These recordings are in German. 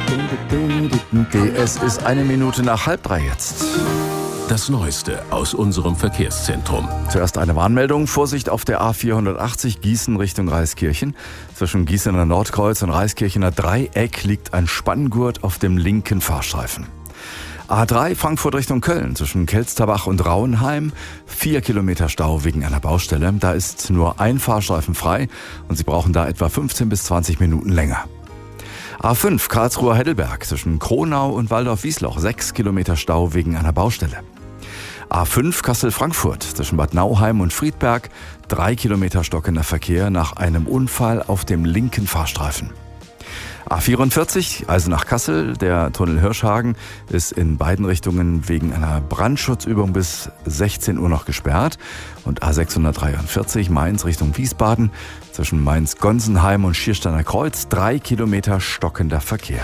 Es ist 1:01 jetzt. Das Neueste aus unserem Verkehrszentrum. Zuerst eine Warnmeldung. Vorsicht auf der A480 Gießen Richtung Reiskirchen. Zwischen Gießener Nordkreuz und Reiskirchener Dreieck liegt ein Spanngurt auf dem linken Fahrstreifen. A3 Frankfurt Richtung Köln zwischen Kelsterbach und Rauenheim. 4 Kilometer Stau wegen einer Baustelle. Da ist nur ein Fahrstreifen frei und Sie brauchen da etwa 15 bis 20 Minuten länger. A5 Karlsruher Heidelberg zwischen Kronau und Waldorf-Wiesloch. 6 Kilometer Stau wegen einer Baustelle. A5 Kassel-Frankfurt zwischen Bad Nauheim und Friedberg. 3 Kilometer stockender Verkehr nach einem Unfall auf dem linken Fahrstreifen. A44 Eisenach-Kassel, der Tunnel Hirschhagen ist in beiden Richtungen wegen einer Brandschutzübung bis 16 Uhr noch gesperrt. Und A643 Mainz Richtung Wiesbaden zwischen Mainz-Gonsenheim und Schiersteiner Kreuz 3 Kilometer stockender Verkehr.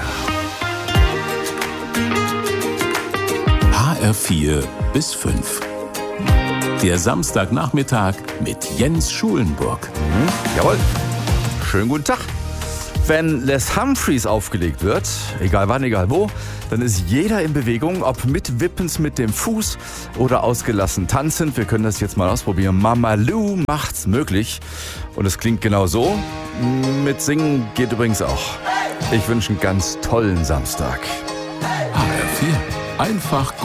HR4 bis 5. Der Samstagnachmittag mit Jens Schulenburg. Jawohl. Schönen guten Tag. Wenn Les Humphreys aufgelegt wird, egal wann, egal wo, dann ist jeder in Bewegung, ob mit Wippens mit dem Fuß oder ausgelassen tanzend. Wir können das jetzt mal ausprobieren. Mama Lou macht's möglich. Und es klingt genau so. Mit Singen geht übrigens auch. Ich wünsche einen ganz tollen Samstag. HR4. Einfach gut.